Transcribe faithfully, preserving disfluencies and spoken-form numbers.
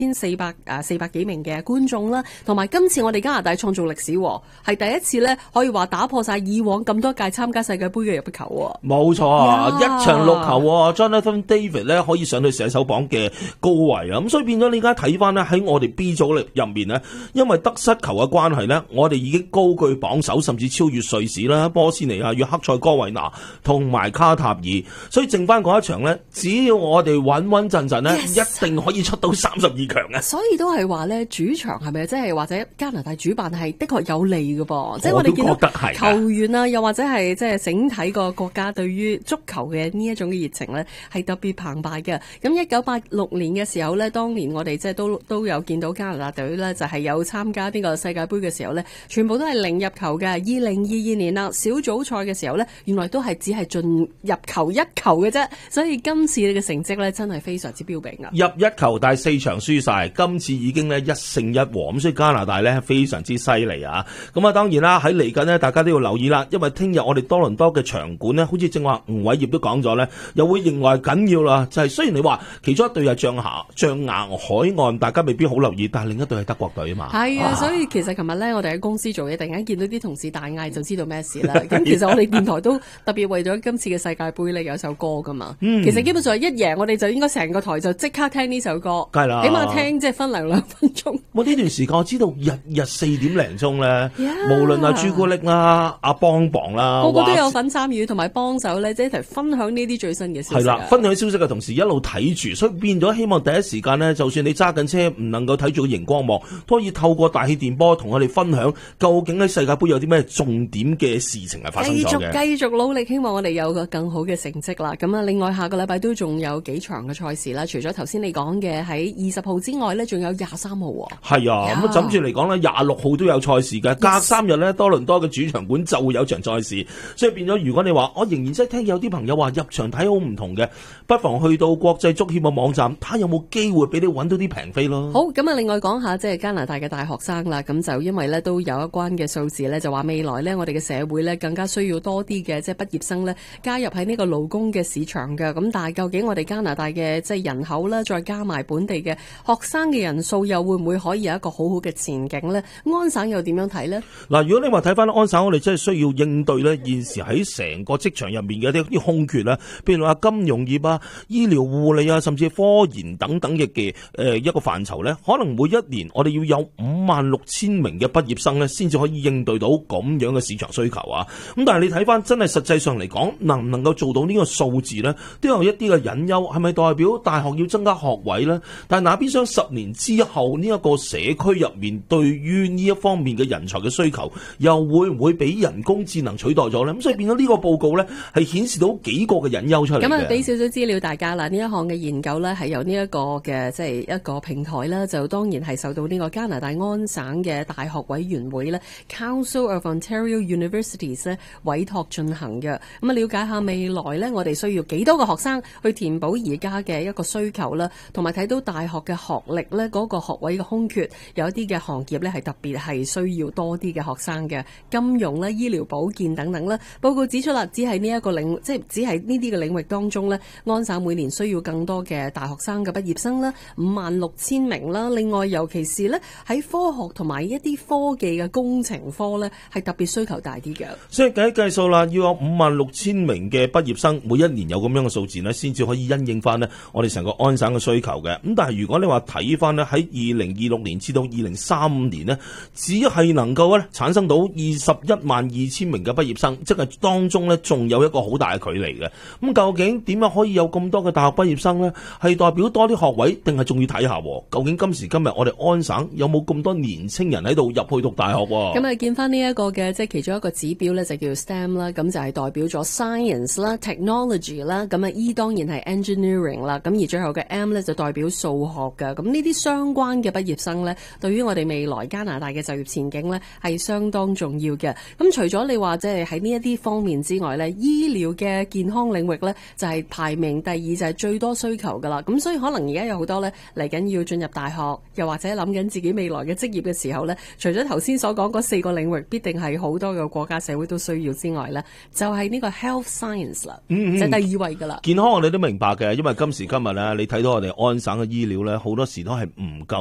千四百誒四百幾名嘅觀眾啦，同埋今次我哋加拿大創造歷史，係第一次咧可以話打破晒以往咁多屆參加世界盃嘅入球。 冇錯啊，一場六球啊 ，Jonathan David 咧可以上到射手榜嘅高位啊，咁所以變咗你而家睇翻咧喺我哋 B 組入面咧，因為得失球嘅關係咧，我哋已經高居榜首，甚至超越瑞士啦、波斯尼亞、約克塞哥維拿同埋卡塔爾，所以剩翻嗰一場咧，只要我哋穩穩陣陣咧， Yes. 一定可以出到三十二強嘅。 所以都係話咧，主場係咪即係或者加拿大主辦係的確有利嘅噃？即係我哋見到球員啊，又或者係即係整體個國家對於足球嘅呢一種嘅熱情咧，係特別澎湃嘅。咁一九八六年嘅時候咧，當年我哋即係都都有見到加拿大隊咧，就係有參加呢個世界盃嘅時候咧，全部都係零入球嘅。二零二二年啦，小組賽嘅時候咧，原來都係只係進入球一球嘅啫。所以今次嘅成績咧，真係非常之彪炳啊！ 入一球，但係四場輸晒，今次已經咧一勝一和，咁所以加拿大咧非常之犀利啊！咁啊，當然啦，喺嚟緊呢，大家都要留意啦，因為聽日我哋多倫多嘅場館呢，好似正話吳偉業都講咗咧，又會認為緊要啦。就係、是、雖然你話其中一隊係象牙象牙海岸，大家未必好留意，但係另一隊係德國隊啊嘛。 係啊，所以其實琴日咧，我哋喺公司做嘢，突然間見到啲同事大嗌，就知道咩事啦。咁其實我哋電台都特別為咗今次嘅世界盃咧有首歌噶嘛。嗯、其實基本上一贏，我哋就應該成個台就即刻聽呢首歌。 梗係啦， 起碼聽即係分零兩分鐘。 我呢段時間我知道日日四點零鐘咧，yeah. 無論阿朱古力啦、阿邦邦啦， 個個都有份參與同埋幫手咧，即係一齊分享呢啲最新嘅消息。 係啦，分享消息嘅同時一路睇住，所以變咗希望第一時間呢，就算你揸緊車唔能夠睇住個熒光幕，都可以透過大氣電波同我哋分享，究竟喺世界盃有啲咩重點嘅事情係發生咗嘅。 繼續繼續努力，希望我哋有個更好嘅成績啦。咁啊，另外下個禮拜都仲有幾場嘅賽事啦。除咗頭先你講嘅喺二十號之外呢，仲有廿三號。 係啊，咁啊，枕住嚟講呢，廿六號都有賽事嘅。隔三日呢，多倫多嘅主場館就會有場賽事，所以變咗，如果你話我仍然真係聽有啲朋友話入場睇好唔同嘅，不妨去到國際足協嘅網站，睇下有冇機會俾你揾到啲平飛咯。 好，咁啊，另外講下即係加拿大嘅大學生啦，咁就因為呢都有一關嘅數字呢，就話未來呢，我哋嘅社會呢更加需要多啲嘅即係畢業生呢加入喺呢個勞工嘅市場嘅。咁但係究竟我哋加拿大嘅即係人口啦，再加埋本地嘅學生嘅人數，又會唔會可以有一個好好嘅前景呢？安省又點樣睇呢？ 嗱，如果你話睇翻安省，我哋真係需要應對呢現時喺成個職場入面嘅一啲空缺啦，譬如話金融業啊、醫療護理啊，甚至科研等等嘅嘅誒一個範疇呢，可能每一年我哋要有五萬六千名嘅畢業生呢，先至可以應對到咁樣嘅市場需求啊。咁但係你睇翻真係實際上嚟講，能唔能夠做到呢個數字呢？都有一啲嘅隱憂。係咪代表大學要增加學位呢？但係那邊廂十年之後呢一個社區入面對於呢一方面嘅人才嘅需求，又會唔會俾人工智能取代咗呢？咁所以變咗呢個報告呢，係顯示到幾個嘅隱憂出嚟嘅。 咁啊，俾少少資料大家啦。呢一項嘅研究呢，係由呢一個嘅即係一個平台啦，就當然係受到呢個加拿大安省嘅大學委員會呢 Council of Ontario Universities 呢委託進行嘅。咁啊，了解下未來呢，我哋需要幾多個學生去填補而家嘅一個需求啦，同埋睇到大學嘅學歷呢，嗰個學位嘅空缺，有一啲嘅行業呢係特別係需要多啲嘅學生嘅，金融啦、醫療保健等等啦。報告指出啦，只係呢一個領，即係只係呢啲嘅領域當中呢，安省每年需要更多嘅大學生嘅畢業生啦，五萬六千名啦。另外，尤其是呢喺科學同埋一啲科技嘅工程科呢，係特別需求大啲嘅。 所以計一計數啦，要有五萬六千名嘅畢業生，每一年有咁樣嘅數字呢，先至可以因應翻呢我哋成個安省嘅需求嘅。咁但係如果你話睇翻呢，喺二零二六年至到二零三五年呢，只係能夠咧產生到二十一萬二千名嘅畢業生，即係當中呢仲有一個好大嘅距離嘅。咁究竟點樣可以有咁多嘅大學畢業生呢？係代表多啲學位，定係仲要睇下究竟今時今日我哋安省有冇咁多年青人喺度入去讀大學？ 咁啊，見翻呢一個嘅即係其中一個指標呢，就叫 S T E M 啦，咁就係代表咗 Science 啦、Technology 啦，咁啊 E 當然係 Engineering 啦，咁而最後嘅 M 呢，就代表數學㗎。咁呢啲相關嘅畢業生呢，對於我哋未來加拿大嘅就業前景呢，係相當重要嘅。咁除咗你話即係喺呢一啲方面之外呢，醫療嘅健康領域呢，就係排名第二，就係最多需求噶啦。咁所以可能而家有好多呢嚟緊要進入大學，又或者諗緊自己未來嘅職業嘅時候呢，除咗頭先所講嗰四個領域必定係好多嘅國家社會都需要之外呢，就係呢個 Health Science 啦，嗯嗯就係第二位噶啦。 健康我哋都明白嘅，因為今時今日呢，你睇到我哋安省嘅醫療呢，好好多時都係唔夠